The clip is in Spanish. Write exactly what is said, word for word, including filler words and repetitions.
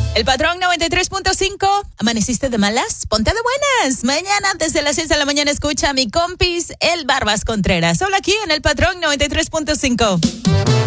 El Patrón noventa y tres punto cinco. ¿Amaneciste de malas? Ponte de buenas. Mañana desde las seis de la mañana escucha a mi compis, el Barbas Contreras. Solo aquí en el Patrón noventa y tres punto cinco.